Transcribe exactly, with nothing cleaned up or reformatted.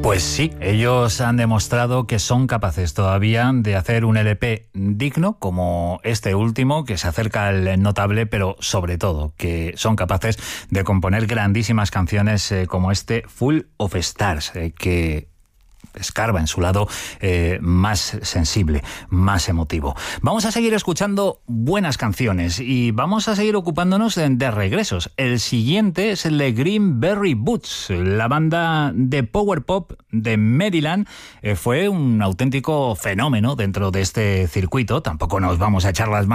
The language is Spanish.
Pues sí, ellos han demostrado que son capaces todavía de hacer un L P digno como este último, que se acerca al notable, pero sobre todo que son capaces de componer grandísimas canciones eh, como este Full of Stars, eh, que escarba en su lado eh, más sensible, más emotivo. Vamos a seguir escuchando buenas canciones y vamos a seguir ocupándonos de, de regresos. El siguiente es el de Greenberry Boots, la banda de power pop de Maryland. Eh, fue un auténtico fenómeno dentro de este circuito. Tampoco nos vamos a echar las manos